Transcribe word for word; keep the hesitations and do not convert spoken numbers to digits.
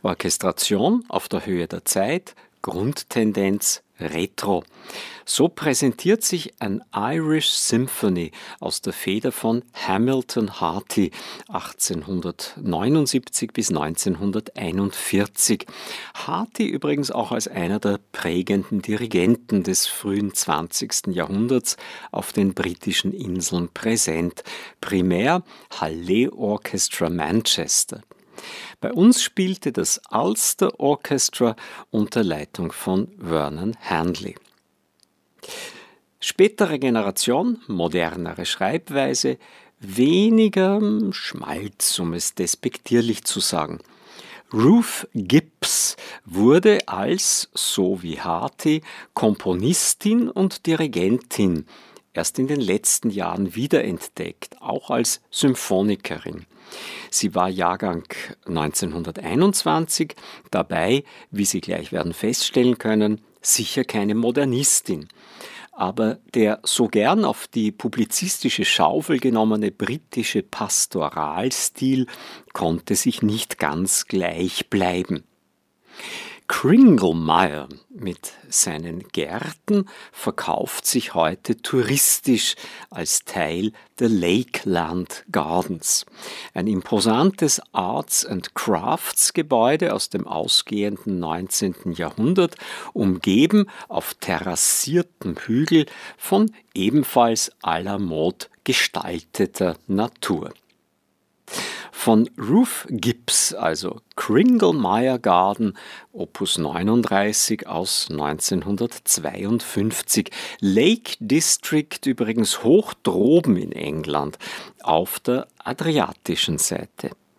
Orchestration auf der Höhe der Zeit, Grundtendenz Retro. So präsentiert sich ein Irish Symphony aus der Feder von Hamilton Harty achtzehnhundertneunundsiebzig bis neunzehnhunderteinundvierzig. Harty übrigens auch als einer der prägenden Dirigenten des frühen zwanzigsten Jahrhunderts auf den britischen Inseln präsent, primär Halle Orchestra Manchester. Bei uns spielte das Ulster Orchestra unter Leitung von Vernon Handley. Spätere Generation, modernere Schreibweise, weniger Schmalz, um es despektierlich zu sagen. Ruth Gibbs wurde als, so wie Harty, Komponistin und Dirigentin erst in den letzten Jahren wiederentdeckt, auch als Symphonikerin. Sie war Jahrgang neunzehnhunderteinundzwanzig, dabei, wie Sie gleich werden feststellen können, sicher keine Modernistin. Aber der so gern auf die publizistische Schaufel genommene britische Pastoralstil konnte sich nicht ganz gleich bleiben. Kringlemeyer mit seinen Gärten verkauft sich heute touristisch als Teil der Lakeland Gardens. Ein imposantes Arts and Crafts Gebäude aus dem ausgehenden neunzehnten Jahrhundert, umgeben auf terrassiertem Hügel von ebenfalls à la mode gestalteter Natur. Von Ruth Gibbs, also Kringlemeyer Garden, Opus neununddreißig aus neunzehnhundertzweiundfünfzig. Lake District übrigens hoch droben in England, auf der adriatischen Seite.